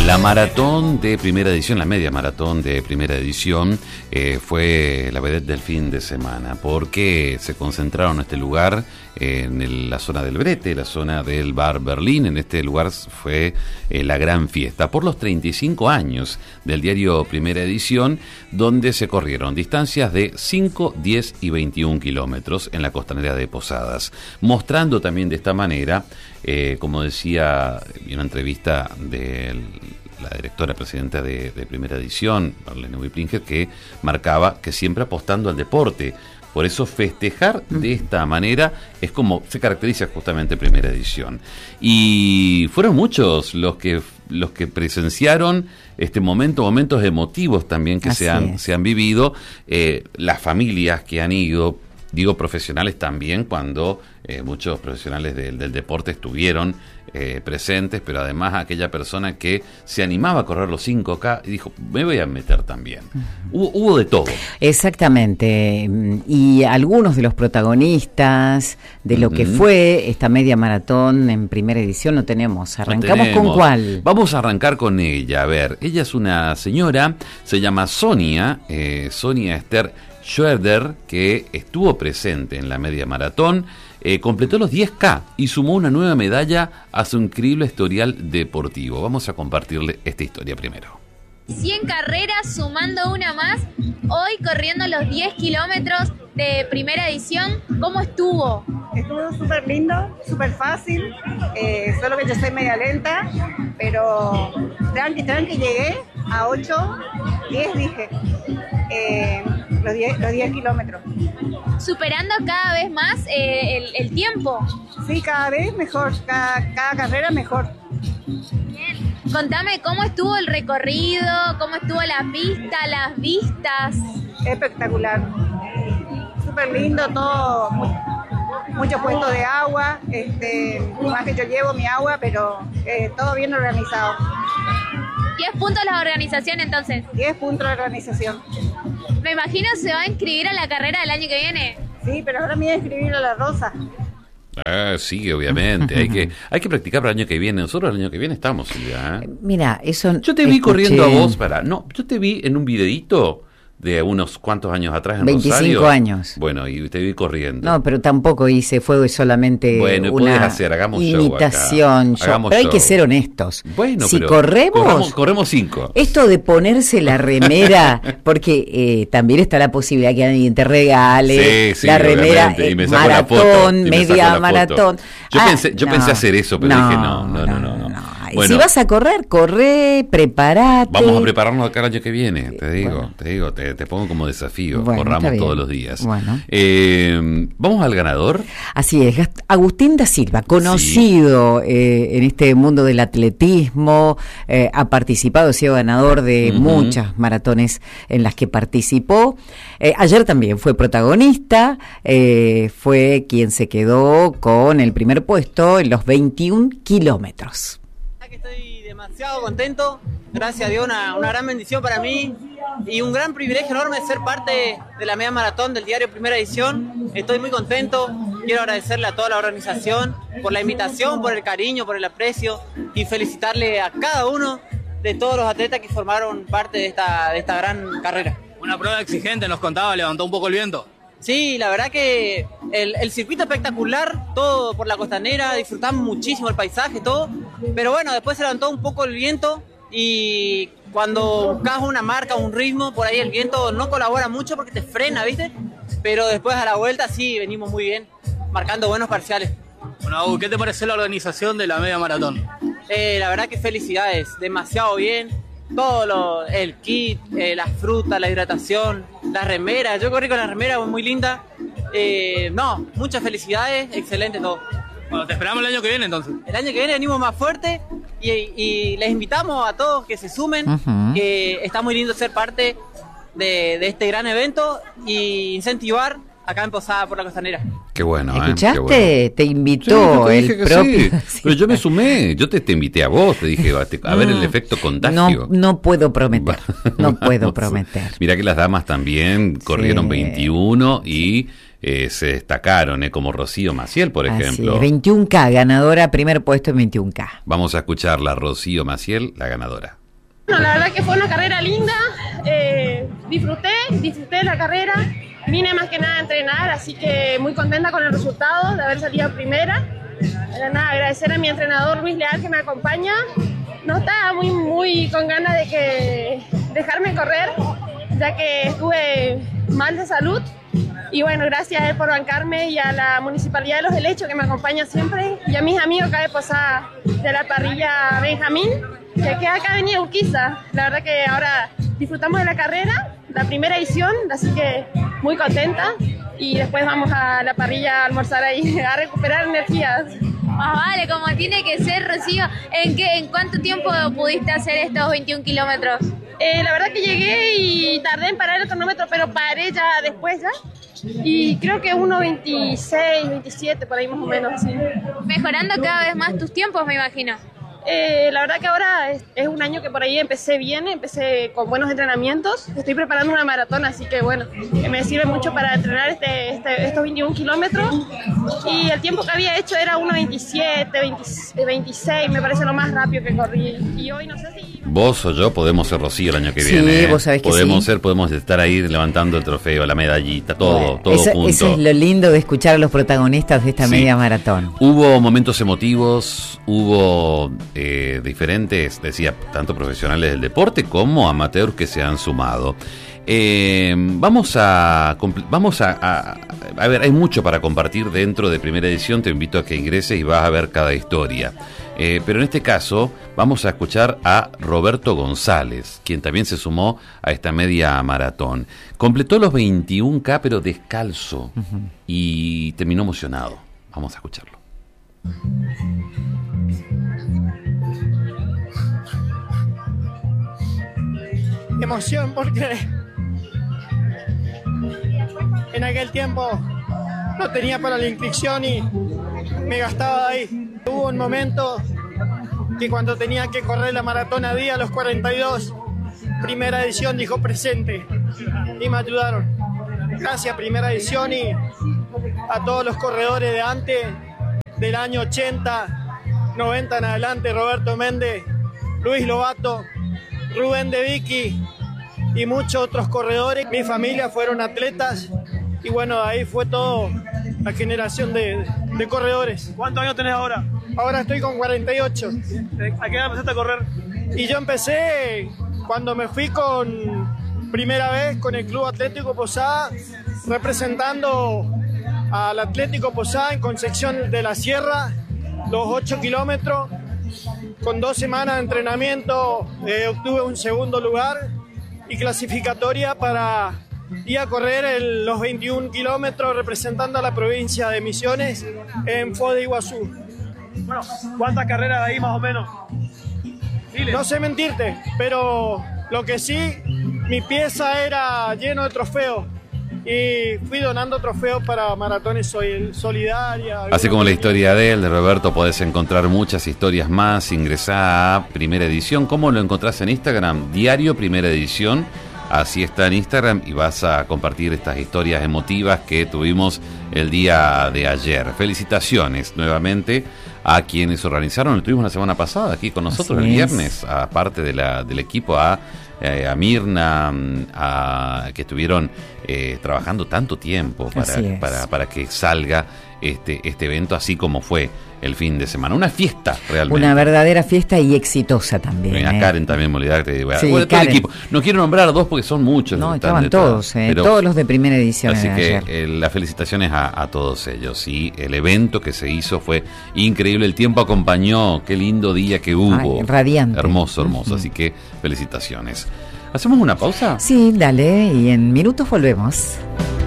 La maratón de primera edición, la media maratón de primera edición, fue la vedette del fin de semana, porque se concentraron en este lugar, en la zona del Brete, la zona del Bar Berlín. En este lugar fue la gran fiesta, por los 35 años del diario Primera Edición, donde se corrieron distancias de 5, 10 y 21 kilómetros en la costanera de Posadas, mostrando también de esta manera, como decía en una entrevista de la directora presidenta de Primera Edición, Marlene Wiplinger, que marcaba que siempre apostando al deporte. Por eso festejar de esta manera es como se caracteriza justamente Primera Edición. Y fueron muchos los que presenciaron este momentos emotivos también que se han vivido, las familias que han ido, digo profesionales también, cuando muchos profesionales del deporte estuvieron presentes, pero además aquella persona que se animaba a correr los 5K y dijo, me voy a meter también. Hubo de todo. Exactamente, y algunos de los protagonistas de lo que fue esta media maratón en Primera Edición no tenemos. ¿Arrancamos con cuál? Vamos a arrancar con ella. A ver, ella es una señora, se llama Sonia Esther Schroeder, que estuvo presente en la media maratón, completó los 10K y sumó una nueva medalla a su increíble historial deportivo. Vamos a compartirle esta historia primero. 100 carreras, sumando una más, hoy corriendo los 10 kilómetros de Primera Edición. ¿Cómo estuvo? Estuvo súper lindo, súper fácil, solo que yo soy media lenta, pero tranqui, llegué a 8, 10 dije, los 10 kilómetros. ¿Superando cada vez más el tiempo? Sí, cada vez mejor, cada carrera mejor. Bien. Contame cómo estuvo el recorrido, cómo estuvo la pista, las vistas. Espectacular, súper lindo todo, muchos puestos de agua, más que yo llevo mi agua, pero todo bien organizado. 10 puntos la organización entonces. 10 puntos la organización. Me imagino se va a inscribir a la carrera del año que viene. Sí, pero ahora me voy a inscribir a la Rosa. Sí, obviamente. hay que practicar para el año que viene. Nosotros el año que viene estamos ya. Mira, eso. Yo te vi corriendo a vos yo te vi en un videíto de unos cuantos años atrás en 25 Rosario. años. Bueno, y te vi corriendo. No, pero tampoco fue solamente una imitación. Pero hay que ser honestos. Bueno, si pero corremos 5. Esto de ponerse la remera, porque también está la posibilidad que alguien te regale la remera maratón, media maratón. Yo pensé hacer eso, pero dije no. Bueno, si vas a corre, prepárate. Vamos a prepararnos acá el año que viene, te pongo como desafío. Corramos todos los días. Bueno. Vamos al ganador. Así es, Agustín da Silva, conocido en este mundo del atletismo, ha participado, ha sido ganador de muchas maratones en las que participó. Ayer también fue protagonista, fue quien se quedó con el primer puesto en los 21 kilómetros. Estoy demasiado contento, gracias a Dios, una gran bendición para mí y un gran privilegio enorme ser parte de la media maratón del diario Primera Edición. Estoy muy contento, quiero agradecerle a toda la organización por la invitación, por el cariño, por el aprecio y felicitarle a cada uno de todos los atletas que formaron parte de esta gran carrera. Una prueba exigente, nos contaba, levantó un poco el viento. Sí, la verdad que el circuito espectacular, todo por la costanera, disfrutamos muchísimo el paisaje, todo, pero bueno, después se levantó un poco el viento y cuando buscas una marca, un ritmo, por ahí el viento no colabora mucho porque te frena, ¿viste? Pero después a la vuelta sí, venimos muy bien, marcando buenos parciales. Bueno, ¿qué te pareció la organización de la media maratón? La verdad que felicidades, demasiado bien. Todo el kit, las frutas, la hidratación, las remeras. Yo corrí con la remera muy linda. Muchas felicidades, excelente todo. Bueno, te esperamos el año que viene entonces. El año que viene venimos más fuerte y les invitamos a todos que se sumen, que está muy lindo ser parte de este gran evento y incentivar acá en Posada por la Costanera. Qué bueno, ¿Escuchaste? Qué bueno. Te invitó Sí, el propio. sí. Pero yo me sumé, yo te invité a vos, te dije, a ver el efecto contagio. No puedo prometer, no puedo prometer. Mirá que las damas también corrieron 21 y se destacaron, como Rocío Maciel, por ejemplo. Así, 21K, ganadora, primer puesto en 21K. Vamos a escuchar la Rocío Maciel, la ganadora. Bueno, la verdad que fue una carrera linda, disfruté la carrera, vine más que nada a entrenar, así que muy contenta con el resultado de haber salido primera. Nada, agradecer a mi entrenador Luis Leal que me acompaña. No estaba muy con ganas de que dejarme correr, ya que estuve mal de salud. Y bueno, gracias a él por bancarme y a la Municipalidad de Los Helechos que me acompaña siempre, y a mis amigos acá de Posada de la parrilla Benjamín, que queda acá Avenida Urquiza. La verdad que ahora disfrutamos de la carrera, la primera edición, así que muy contenta, y después vamos a la parrilla a almorzar ahí, a recuperar energías. Vale, como tiene que ser, Rocío. ¿En cuánto tiempo pudiste hacer estos 21 kilómetros? La verdad que llegué y tardé en parar el cronómetro, pero paré ya después y creo que 1:26, 27, por ahí más o menos, sí. Mejorando cada vez más tus tiempos, me imagino. La verdad que ahora es un año que por ahí empecé bien, empecé con buenos entrenamientos. Estoy preparando una maratón, así que bueno, me sirve mucho para entrenar estos 21 kilómetros. Y el tiempo que había hecho era 1:27, 26, me parece lo más rápido que corrí. Y hoy no sé si... Vos o yo podemos ser Rocío el año que Sí, viene. vos sabés que podemos estar ahí levantando el trofeo, la medallita, todo junto. Eso es lo lindo de escuchar a los protagonistas de esta media maratón. Hubo momentos emotivos, hubo diferentes, decía, tanto profesionales del deporte como amateurs que se han sumado. Vamos a ver, hay mucho para compartir dentro de Primera Edición. Te invito a que ingreses y vas a ver cada historia. Pero en este caso vamos a escuchar a Roberto González, quien también se sumó a esta media maratón. Completó los 21K, pero descalzo, y terminó emocionado. Vamos a escucharlo. Emoción porque en aquel tiempo no tenía para la inscripción y me gastaba ahí. Hubo un momento que cuando tenía que correr la maratón a día, a los 42, Primera Edición dijo presente y me ayudaron. Gracias Primera Edición y a todos los corredores de antes, del año 80, 90 en adelante, Roberto Méndez, Luis Lobato, Rubén de Vicky y muchos otros corredores. Mi familia fueron atletas y bueno, ahí fue todo la generación de corredores. ¿Cuántos años tenés ahora? Ahora estoy con 48. ¿A qué edad empezaste a correr? Y yo empecé cuando me fui con primera vez con el Club Atlético Posada, representando al Atlético Posada en Concepción de la Sierra, los 8 kilómetros. Con 2 semanas de entrenamiento obtuve un segundo lugar y clasificatoria para ir a correr los 21 kilómetros representando a la provincia de Misiones en Foz de Iguazú. Bueno, ¿cuántas carreras ahí más o menos? Dile. No sé mentirte, pero lo que sí, mi pieza era lleno de trofeos. Y fui donando trofeos para maratones solidarias. Así como la historia de él, de Roberto, podés encontrar muchas historias más. Ingresá a Primera Edición. ¿Cómo lo encontrás en Instagram? Diario Primera Edición. Así está en Instagram y vas a compartir estas historias emotivas que tuvimos el día de ayer. Felicitaciones nuevamente a quienes organizaron. Lo tuvimos la semana pasada aquí con nosotros el viernes, aparte del equipo, a Mirna, que estuvieron trabajando tanto tiempo para que salga este evento, así como fue el fin de semana. Una fiesta realmente. Una verdadera fiesta y exitosa también. A Karen también, Molidarte. Sí, todo el equipo. No quiero nombrar a dos porque son muchos. No, estaban todos, todos los de Primera Edición. Así que las felicitaciones a todos ellos. Y el evento que se hizo fue increíble. El tiempo acompañó. Qué lindo día que hubo. Ay, radiante. Hermoso. Así que felicitaciones. ¿Hacemos una pausa? Sí, dale. Y en minutos volvemos.